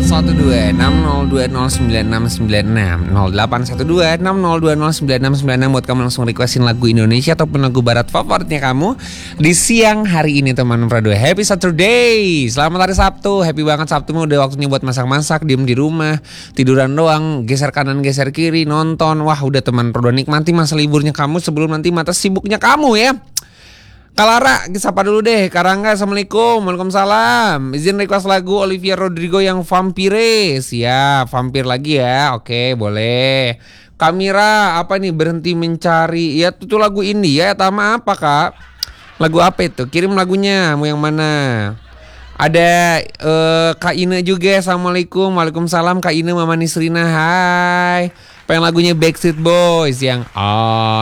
buat kamu langsung requestin lagu Indonesia ataupun lagu barat favoritnya kamu di siang hari ini teman Prado. Happy Saturday, selamat hari Sabtu, happy banget Sabtu udah waktunya buat masak-masak, diem di rumah, tiduran doang, geser kanan geser kiri, nonton. Wah udah teman Prado, nikmati masa liburnya kamu sebelum nanti mata sibuknya kamu ya. Kalara, sapa dulu deh. Karangga, assalamualaikum. Waalaikumsalam. Izin request lagu Olivia Rodrigo yang Vampire. Siap, vampir lagi ya. Oke, boleh. Kamira, apa nih, berhenti mencari. Ya itu lagu India. Tama apa kak? Lagu apa itu? Kirim lagunya. Mau yang mana? Ada Kak Ine juga. Assalamualaikum. Waalaikumsalam. Kak Ine, Mama Nisrina. Hai. Pengen lagunya Backstreet Boys yang